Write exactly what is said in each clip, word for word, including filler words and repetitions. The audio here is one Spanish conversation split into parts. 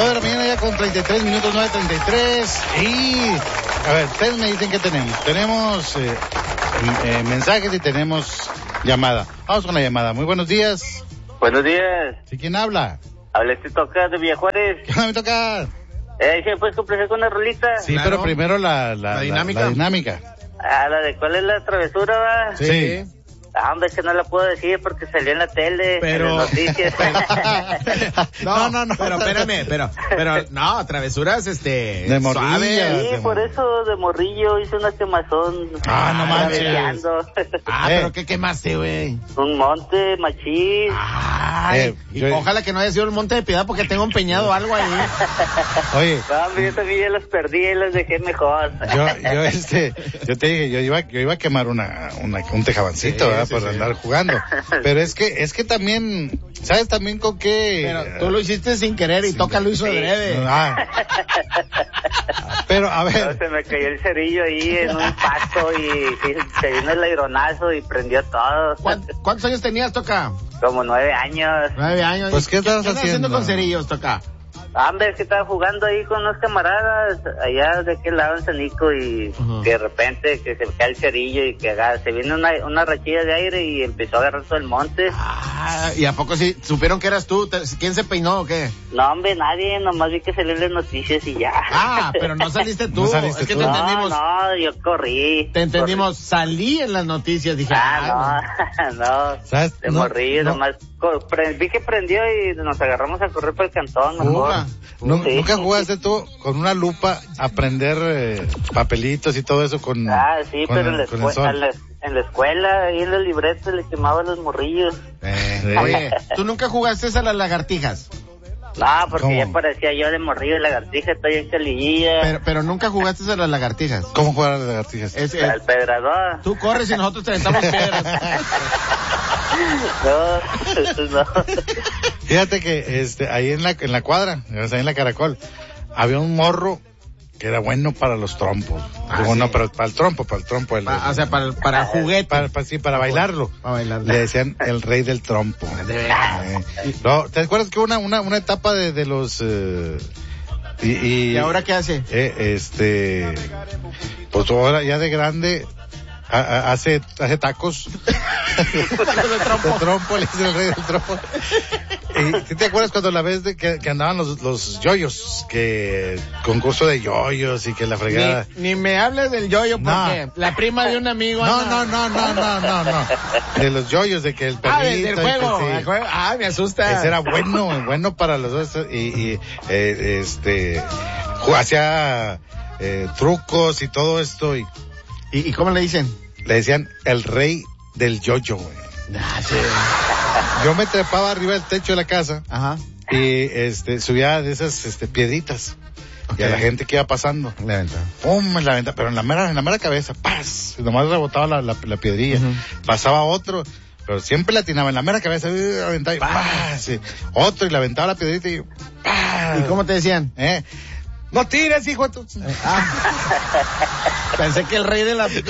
nueve de la mañana ya con treinta y tres minutos, nueve treinta y tres. Y, a ver, ustedes me dicen que tenemos. Tenemos eh, eh, mensajes y tenemos llamada. Vamos con la llamada. Muy buenos días. Buenos días. ¿Sí, quién habla? Habla este Toca de Villa Juárez. ¿Qué me toca? Eh, ¿se puedes complacer con una rolita? Sí, Claro. pero primero la, la, La la dinámica. La, la dinámica. Ah, la de cuál es la travesura, va. Sí. Sí. Ah, hombre, es que no la puedo decir porque salió en la tele, Pero- en las noticias. No, No, no, no. Pero espérame, pero, pero, no, travesuras, este. De morrillo. suaves. Sí, por eso de morrillo hice una quemazón. Ah, no manches. Traveseando. Ah, Eh. pero ¿qué quemaste, güey? Un monte, machín. Ay, Eh, y yo- ojalá que no haya sido el Monte de Piedad porque tengo empeñado algo ahí. Oye, No, hombre, yo también ya las perdí y las dejé mejor. yo, yo, este, yo te dije, yo iba, yo iba a quemar una, una un tejabancito, Sí, ¿verdad? sí, Por sí. andar jugando. Pero es que, es que también, ¿sabes también con qué? Pero tú lo hiciste sin querer y Toca lo hizo Sí. adrede. Ah. Pero, a No, ver, se me cayó el cerillo ahí en un pasto y, y se vino el aironazo y prendió todo. ¿Cuán- ¿Cuántos años tenías, Toca? Como nueve años. Nueve años. Pues, ¿qué estabas andas haciendo? con cerillos, Toca? Hombre, es que estaba jugando ahí con unos camaradas allá de aquel lado en Sanico y Ajá. que de repente que se me cae el cerillo y que agarra, se viene una, una rachilla de aire y empezó a agarrar todo el monte. Ah, ¿y a poco sí? ¿Supieron que eras tú? ¿Te- ¿Quién se peinó o qué? No, hombre, nadie, nomás vi que salió en las noticias y ya. Ah, pero no saliste tú. No saliste es que tú. te No, entendimos. no, yo corrí. Te entendimos, salí en las noticias, dije, Ah, no, no. ¿sabes? De No, morrillo, no. nomás co- pre- vi que prendió y nos agarramos a correr por el cantón, mejor. Uga. Nu- Sí. ¿Nunca jugaste tú con una lupa a prender eh, papelitos y todo eso con, Ah, sí, con pero el, en la, con el escue- sol? en, la, en la escuela, ahí en la libreta le quemaban los morrillos. Eh, Oye, ¿tú nunca jugaste a las lagartijas? No, porque ¿Cómo? ya parecía yo de morrillo lagartija, estoy en calillilla. Pero, pero nunca jugaste a las lagartijas. ¿Cómo jugar a las lagartijas? Es, es- Al pedrador. tú corres y nosotros te aventamos piedras. No, no. Fíjate que este ahí en la en la cuadra, o sea, en la Caracol, había un morro que era bueno para los trompos. Ah, Digo, sí. no, para, para el trompo, para el trompo. El, Pa- o sea, para, para juguete. para, para- sí, para bailarlo. Para bailar. Le decían el rey del trompo. De veras. Eh, no, ¿te acuerdas que una, una, una etapa de, de los... eh, y, y, ¿Y ahora qué hace? eh, este... Pues ahora ya de grande... a- a- hace, hace tacos. Tacos de trompo. De trompo, le dice el rey del trompo. ¿Y ¿sí te acuerdas cuando la vez de que, que andaban los, los yoyos? Que concurso de yoyos y que la fregada. Ni, ni me hables del yoyo porque No. la prima de un amigo. No, anda- no, no, no, no, no, no. De los yoyos, de que el perrito. Ah, del, del y que juego, sí. el juego. Ah, me asusta. Ese era bueno, bueno para los dos. Y, y eh, este, ju- hacía eh, trucos y todo esto. Y ¿Y, y cómo le dicen? le decían el rey del yoyo, güey. Ah, sí. Yo me trepaba arriba del techo de la casa Ajá. y este subía de esas este piedritas. Y a Ok. la gente que iba pasando, Le aventó. ¡pum! En la venta, pero en la mera, en la mera cabeza, ¡paz! Y nomás rebotaba la, la, la piedrilla. Ujú. Pasaba otro, pero siempre la atinaba en la mera cabeza, uh, aventaba y ¡paz! Y otro y le aventaba la piedrita y ¡paz! ¿Y cómo te decían? ¿Eh? ¡No tires, hijo de tu... Ah. Pensé que el rey de la... No, le-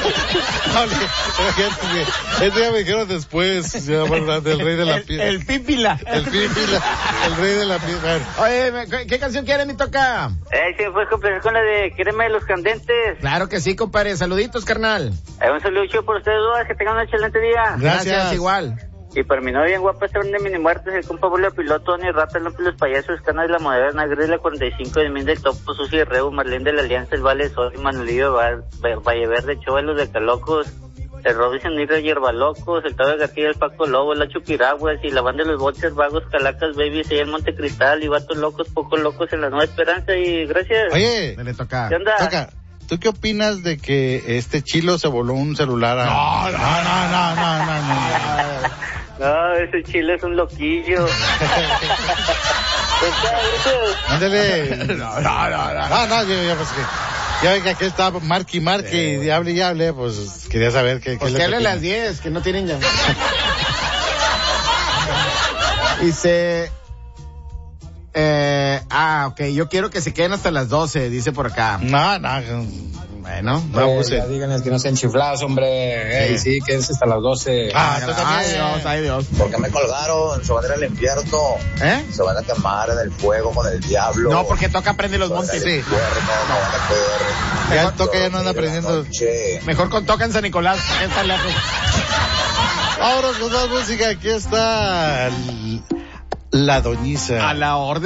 fíjate que eso ya me dijeron después, ya, ¿verdad? Del rey de la el, piedra. el pípila. El pípila, el rey de la piedra. Oye, me- ¿qué, qué canción quieren y toca? Eh, sí, fue complacer con la de Quíreme de los Candentes. Claro que sí, compadre. Saluditos, carnal. Eh, un saludo chido por ustedes dos, que tengan un excelente día. Gracias. igual. Y para mi novia bien guapa, esta de mini muertes, el compa Julio Piloto, Tony Rata, López los Payasos, Canas de la Moderna, Gris la cuarenta y cinco, el Min del Topo, Susi Reu, Marlene de la Alianza, el Vale Sol, Manuelillo, Va- Va- Valle Verde, Chovelos de Calocos, el Robinson Nigre, Hierbalocos, el Tavo de García, el Paco Lobo, el Lacho Piraguas y la banda de los Boxers Vagos, Calacas, Babies, y el Monte Cristal, y Vatos Locos, Pocos Locos en la Nueva Esperanza, y gracias. Oye, Le toca. ¿Qué onda? Toca, ¿tú qué opinas de que este chilo se voló un celular a... No, no, no, no, no, no, no. No, ese chile es un loquillo. Ándale. No, no, no, no. No, no, yo, yo, pues que... Ya ven que aquí está marque y marque y hable y hable, pues quería saber qué... Pues qué que es lo hable que a las opina. diez, que no tienen ya. Dice... Eh, ah, ok, yo quiero que se queden hasta las doce, dice por acá. No, no, Bueno, no Eh, abuses. ya díganles que no sean chiflados, hombre. Ey, sí, quédense hasta las doce. Ah, tú también. Ay, Dios, ay, Dios. ¿Por qué me colgaron? Se van a ir al infierno. ¿Eh? Se van a quemar en el fuego con el diablo. No, porque toca prender los Se van montes. al Sí. infierno, no van a poder. Ya el toque ya no anda dormir en la aprendiendo. noche. Mejor con Toca en San Nicolás. Está lejos. Ahora con más música, aquí está l- la doñiza. A la orden.